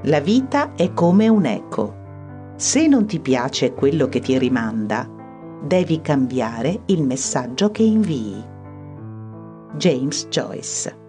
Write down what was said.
La vita è come un eco. Se non ti piace quello che ti rimanda, devi cambiare il messaggio che invii. James Joyce.